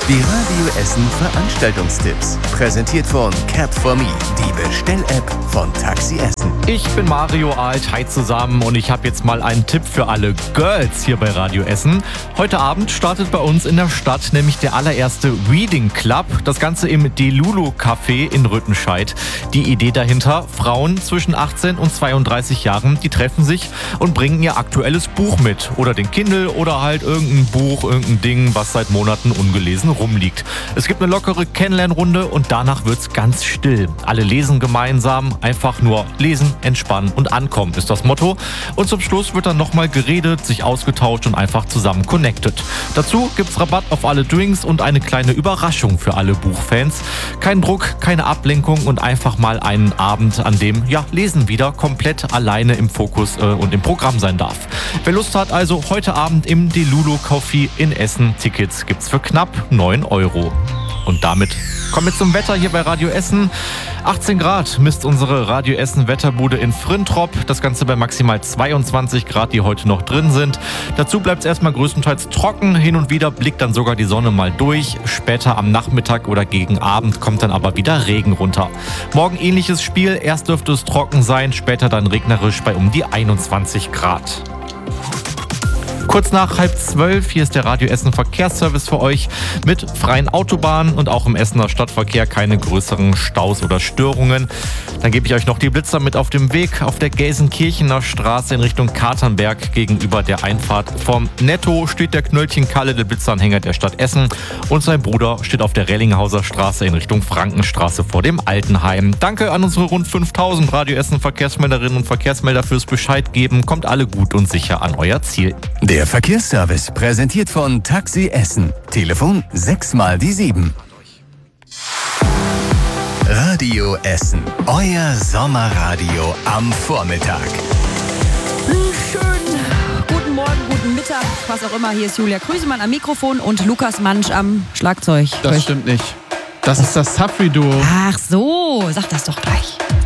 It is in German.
Die Radio Essen Veranstaltungstipps. Präsentiert von Cap4Me, die Bestell-App von Taxi Essen. Ich bin Mario Alt, hi zusammen, und ich habe jetzt mal einen Tipp für alle Girls hier bei Radio Essen. Heute Abend startet bei uns in der Stadt nämlich der allererste Reading Club. Das Ganze im Delulu Café in Rüttenscheid. Die Idee dahinter: Frauen zwischen 18 und 32 Jahren, die treffen sich und bringen ihr aktuelles Buch mit. Oder den Kindle oder halt irgendein Buch, irgendein Ding, was seit Monaten ungelesen rumliegt. Es gibt eine lockere Kennenlernrunde und danach wird's ganz still. Alle lesen gemeinsam, einfach nur lesen, entspannen und ankommen ist das Motto. Und zum Schluss wird dann nochmal geredet, sich ausgetauscht und einfach zusammen connected. Dazu gibt's Rabatt auf alle Drinks und eine kleine Überraschung für alle Buchfans. Kein Druck, keine Ablenkung und einfach mal einen Abend, an dem Lesen wieder komplett alleine im Fokus und im Programm sein darf. Wer Lust hat, also heute Abend im Delulu Café in Essen. Tickets gibt's für knapp 9 €. Und damit kommen wir zum Wetter hier bei Radio Essen. 18 Grad misst unsere Radio Essen Wetterbude in Frintrop. Das Ganze bei maximal 22 Grad, die heute noch drin sind. Dazu bleibt es erstmal größtenteils trocken. Hin und wieder blickt dann sogar die Sonne mal durch. Später am Nachmittag oder gegen Abend kommt dann aber wieder Regen runter. Morgen ähnliches Spiel. Erst dürfte es trocken sein, später dann regnerisch bei um die 21 Grad. Kurz nach 11:30, hier ist der Radio Essen Verkehrsservice für euch mit freien Autobahnen und auch im Essener Stadtverkehr keine größeren Staus oder Störungen. Dann gebe ich euch noch die Blitzer mit auf dem Weg. Auf der Gelsenkirchener Straße in Richtung Katernberg gegenüber der Einfahrt vom Netto steht der Knöllchen Kalle, der Blitzanhänger der Stadt Essen, und sein Bruder steht auf der Rellinghauser Straße in Richtung Frankenstraße vor dem Altenheim. Danke an unsere rund 5000 Radio Essen Verkehrsmelderinnen und Verkehrsmelder fürs Bescheid geben. Kommt alle gut und sicher an euer Ziel. Der Verkehrsservice präsentiert von Taxi Essen. Telefon 6x7. Radio Essen. Euer Sommerradio am Vormittag. Schön. Guten Morgen, guten Mittag, was auch immer. Hier ist Julia Krüsemann am Mikrofon und Lukas Mansch am Schlagzeug. Das stimmt nicht. Das ist das Safri-Duo. Ach so, sag das doch gleich.